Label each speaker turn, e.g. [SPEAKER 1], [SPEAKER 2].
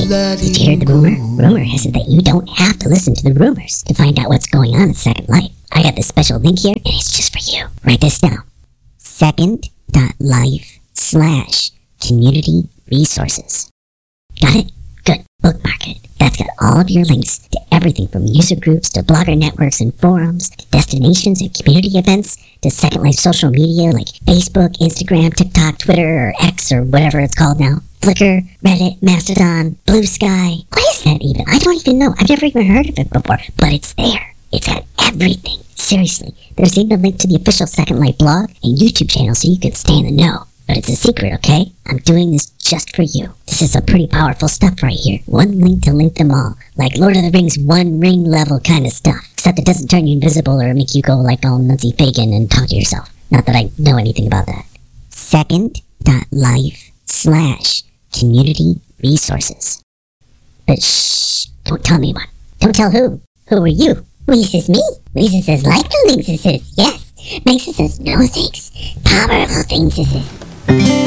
[SPEAKER 1] did you hear the rumor? Rumor has it that you don't have to listen to the rumors to find out what's going on at Second Life. I got this special link here, and it's just for you. Write this down. Second.life/community resources. Got it? Good. Bookmark it. That's got all of your links to everything from user groups to blogger networks and forums to destinations and community events to Second Life social media like Facebook, Instagram, TikTok, Twitter, or X, or whatever it's called now. Flickr, Reddit, Mastodon, Blue Sky. What is that even? I don't even know. I've never even heard of it before, but it's there. It's got everything. Seriously. There's even a link to the official Second Life blog and YouTube channel so you can stay in the know. But it's a secret, okay? I'm doing this just for you. This is some pretty powerful stuff right here. One link to link them all. Like Lord of the Rings One Ring level kind of stuff. Except it doesn't turn you invisible or make you go like all Nancy Fagan and talk to yourself. Not that I know anything about that. Second.life/community resources. But shh, don't tell anyone. Don't tell who. Who are you? Lisa says me. Lisa says like the links it says yes. Lisa says no thanks. Powerful things it says.